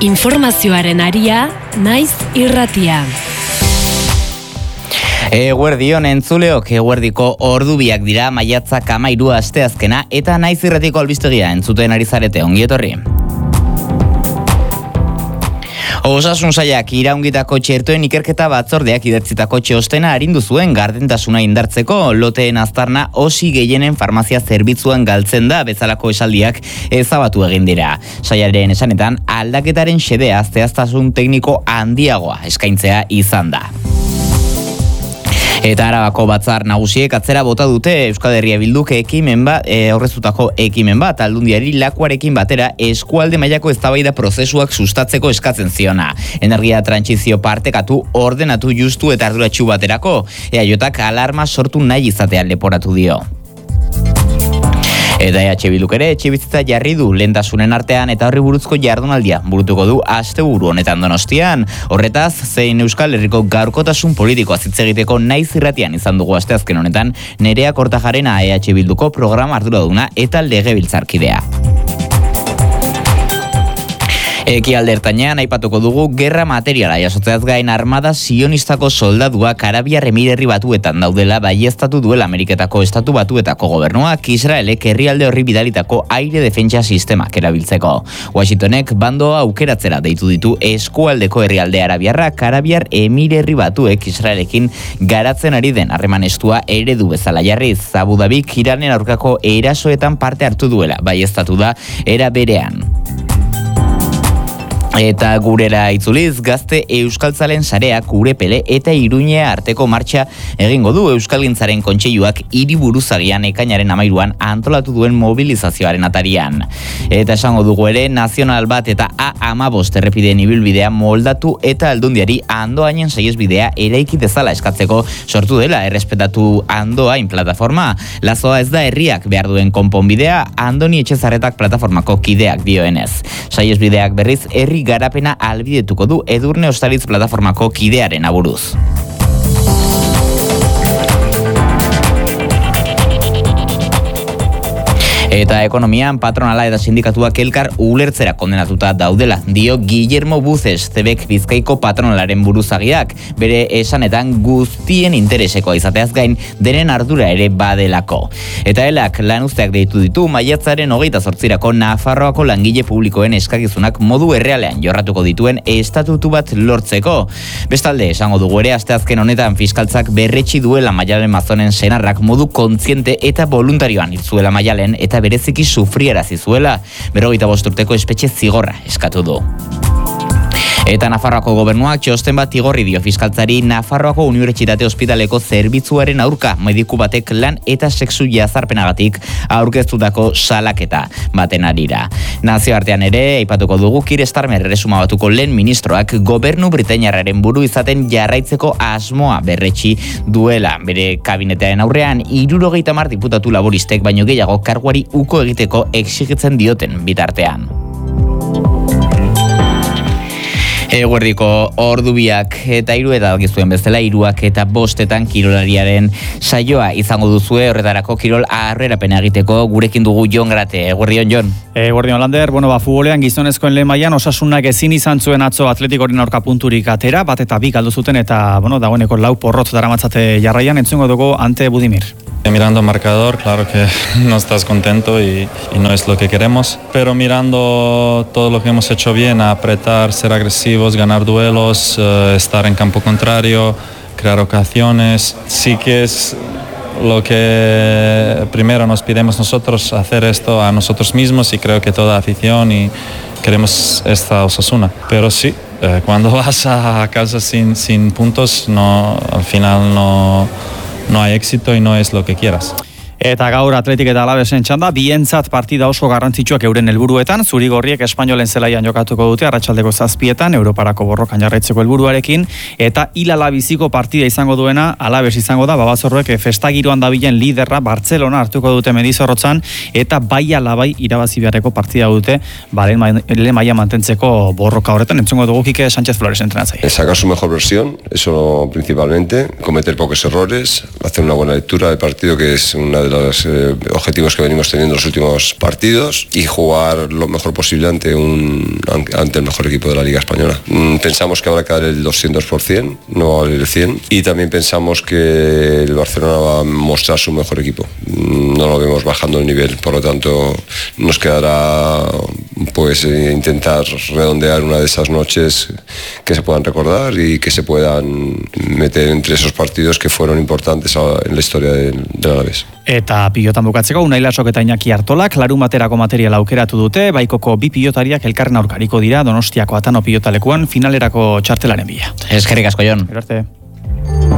Informazioaren aria, naiz irratia. Eguerdion entzuleok, eguerdiko ordubiak dira, maiatzak 13 asteazkena eta naiz irratiko albistegia entzuten ari zarete, ongi etorri. Osasun sailak iraungitako txertoen ikerketa batzordeak idatzitako txostena arindu zuen gardentasuna indartzeko, loteen aztarna osi gehienen farmazia zerbitzuan galtzen da bezalako esaldiak ezabatu egin dira. Sailaren esanetan aldaketaren xedea zehaztasun tekniko handiagoa eskaintzea izan da. Eta Arabako batzar nagusiek atzera bota dute Euskal Herria Bilduk aurreztutako ekimen bat Aldundiari lakuarekin batera eskualde mailako eztabaida prozesuak sustatzeko eskatzen ziona. Energia trantsizio partekatu, ordenatu, justu eta arduratsu baterako. EAJak alarma sortu nahi izatea leporatu dio. Eta EH Bilduk ere etxebizitza jarri du lehentasunen artean eta horri buruzko jardunaldia burutuko du asteburu honetan Donostian. Horretaz, zein Euskal Herriko gaurkotasun politikoa hitz egiteko naiz irratian izan dugu asteazken honetan Nerea Kortajarena EH Bilduko programa arduraduna eta legebiltzarkidea. Ekialde ertainean aipatuko dugu gerra materiala jasotzeaz gain armada sionistako soldaduak Arabiar Emirerri Batuetan daudela baieztatu duela Ameriketako Estatu Batuetako gobernuak Israelek herrialde horri bidalitako aire defentsa sistemak erabiltzeko. Washingtonek bandoa aukeratzera deitu ditu eskualdeko herrialde arabiarrak Arabiar Emirerri Batuek Israelekin garatzen ari den harreman estua eredu bezala jarriz. Abu Dhabik Iranen aurkako erasoetan parte hartu duela baieztatu da era berean. Eta gurera itzuliz, Gazte Euskaltzalen sareak Urepele eta Iruñea arteko martxa egingo du Euskalgintzaren kontseiluak hiriburuzagian ekainaren 13an antolatu duen mobilizazioaren atarian. Eta esango dugu ere, nazional bat eta A15 errepideen ibilbidea moldatu eta Aldundiari Andoainen saihesbidea eraiki dezala eskatzeko sortu dela errespetatu Andoain plataforma. Lazoa ez da herriak behar duen konponbidea, Andoni Etxezarretak plataformako kideak dioenez. Saihesbideak berriz herri garapena albidetuko du Edurne Ostalitz plataformako kidearen aburuz. Eta ekonomian patronala eta sindikatuak elkar ulertzera kondenatuta daudela, dio Guillermo Buces, Cebek Bizkaiko patronalaren buruzagiak, bere esanetan guztien interesekoa izateaz gain denen ardura ere badelako. Eta elak lanuzteak deitu ditu maiatzaren 28rako Nafarroako langile publikoen eskakizunak modu errealean jorratuko dituen estatutu bat lortzeko. Bestalde, esango dugu ere asteazken honetan fiskaltzak berretsi duela Maialen Mazonen senarrak modu kontziente eta voluntarioan hitzuela Maialen eta bereziki sufriarazi zuela, 45 urteko espetxe zigorra eskatu du. Eta Nafarroako gobernuak txosten bat igorri dio fiskaltzari Nafarroako Unibertsitate Ospitaleko zerbitzuaren aurka mediku batek lan eta sexu jazarpenagatik aurkeztutako salaketa baten arira. Nazioartean ere, aipatuko dugu Keir Starmer erresuma batuko lehen ministroak gobernu britainiarraren buru izaten jarraitzeko asmoa berretsi duela. Bere kabinetearen aurrean 70 diputatu laboristek baino gehiago karguari uko egiteko exigitzen dioten bitartean. Eguerdiko ordubiak eta 3 eta algiztuen bezala 3 eta 5 kirolariaren saioa izango duzue, horretarako kirol aurrerapena egiteko gurekin dugu Jon Grate. Eguerdion, Jon. Eguerdion, Lander. Futbolean gizonezkoen lehen mailan Osasunak ezin izan zuen atzo Atletikoren aurka punturik atera, bat eta 2 galdu zuten eta dagoeneko 4 porrot daramatzate jarraian, entzungo dugu Ante Budimir. Mirando el marcador, claro que no estás contento y no es lo que queremos, pero mirando todo lo que hemos hecho bien, apretar, ser agresivos, ganar duelos, estar en campo contrario, crear ocasiones, sí que es lo que primero nos pidemos nosotros, hacer esto a nosotros mismos y creo que toda afición y queremos esta Osasuna, pero sí, cuando vas a casa sin puntos, al final no hay éxito y no es lo que quieras. Eta gaur Atletik eta Alavesen txanda, bientzat partida oso garrantzitsuak euren helburuetan, zuri-gorriek Espainolen zelaian jokatuko dute arratsaldeko 7etan, Europarako borrokan jarraitzeko helburuarekin, eta Ilalabiziko partida izango duena, Alaves izango da, Babazorroek festagiroan dabilen liderra Bartzelona hartuko dute Mendizorrotzan, eta bai alabai irabazi beharreko partida dute, lehen maila mantentzeko borroka horretan, entzungo dugu Kike Sánchez Flores entrenatzaile. Sacar su mejor versión, eso principalmente, cometer pocos errores, hacer una buena lectura del partido, que es una de los objetivos que venimos teniendo en los últimos partidos y jugar lo mejor posible ante el mejor equipo de la Liga Española. Pensamos que habrá que dar el 200%, no va a valer el 100%, y también pensamos que el Barcelona va a mostrar su mejor equipo. No lo vemos bajando el nivel, por lo tanto nos quedará pues intentar redondear una de esas noches que se puedan recordar y que se puedan meter entre esos partidos que fueron importantes en la historia del Alavés. Eta pilotan bukatzeko, Unai Lasok eta Iñaki Artolak larumaterako materiala aukeratu dute, baikoko bi pilotariak elkarren aurkariko dira Donostiako Atano pilotalekuan finalerako txartelaren bila. Eskerrik asko, Jon. Gero arte.